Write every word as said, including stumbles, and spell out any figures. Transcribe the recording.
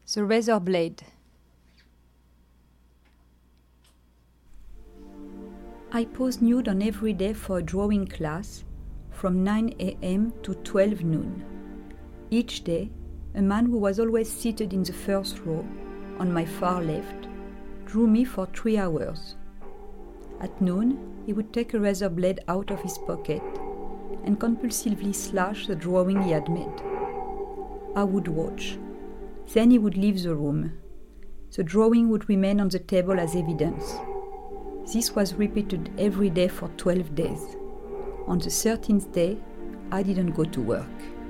The razor blade. I posed nude on every day for a drawing class from nine a.m. to twelve noon. Each day, a man who was always seated in the first row, on my far left, drew me for three hours. At noon, he would take a razor blade out of his pocket and compulsively slash the drawing he had made. I would watch. Then he would leave the room. The drawing would remain on the table as evidence. This was repeated every day for twelve days. On the thirteenth day, I didn't go to work.